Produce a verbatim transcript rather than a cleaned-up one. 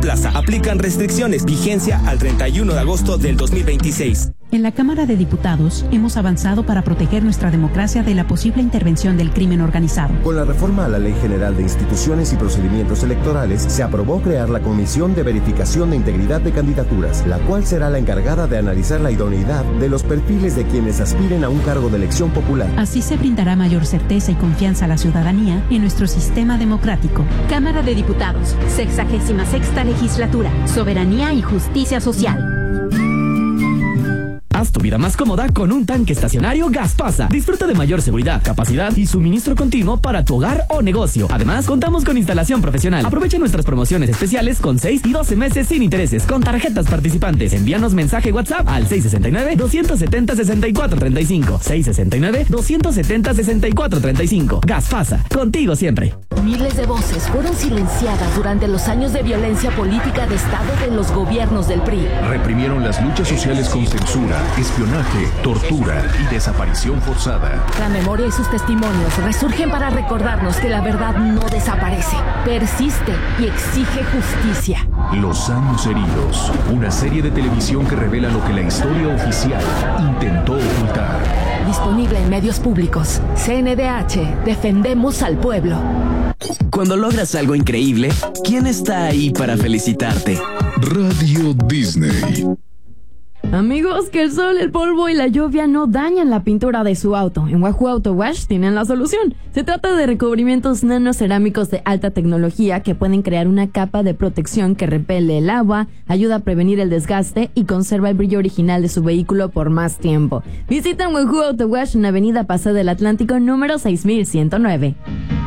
Plaza. Aplican restricciones. Vigencia al treinta y uno de agosto del dos mil veintiséis. En la Cámara de Diputados hemos avanzado para proteger nuestra democracia de la posible intervención del crimen organizado. Con la reforma a la Ley General de Instituciones y Procedimientos Electorales, se aprobó crear la Comisión de Verificación de Integridad de Candidaturas, la cual será la encargada de analizar la idoneidad de los perfiles de quienes aspiren a un cargo de elección popular. Así se brindará mayor certeza y confianza a la ciudadanía en nuestro sistema democrático. Cámara de Diputados, sexagésima sexta legislatura, soberanía y justicia social. Haz tu vida más cómoda con un tanque estacionario Gaspasa. Disfruta de mayor seguridad, capacidad y suministro continuo para tu hogar o negocio. Además, contamos con instalación profesional. Aprovecha nuestras promociones especiales con seis y doce meses sin intereses con tarjetas participantes. Envíanos mensaje WhatsApp al seis sesenta y nueve, doscientos setenta, sesenta y cuatro treinta y cinco. seis sesenta y nueve, doscientos setenta, sesenta y cuatro treinta y cinco. Gaspasa, contigo siempre. Miles de voces fueron silenciadas durante los años de violencia política de Estado de los gobiernos del P R I. Reprimieron las luchas sociales con censura, espionaje, tortura y desaparición forzada. La memoria y sus testimonios resurgen para recordarnos que la verdad no desaparece, persiste y exige justicia. Los años heridos, una serie de televisión que revela lo que la historia oficial intentó ocultar. Disponible en medios públicos. C N D H, defendemos al pueblo. Cuando logras algo increíble, ¿quién está ahí para felicitarte? Radio Disney. Amigos, que el sol, el polvo y la lluvia no dañan la pintura de su auto. En Wahoo Auto Wash tienen la solución. Se trata de recubrimientos nanocerámicos de alta tecnología que pueden crear una capa de protección que repele el agua, ayuda a prevenir el desgaste y conserva el brillo original de su vehículo por más tiempo. Visiten Wahoo Auto Wash en Avenida Paseo del Atlántico número seis mil ciento nueve.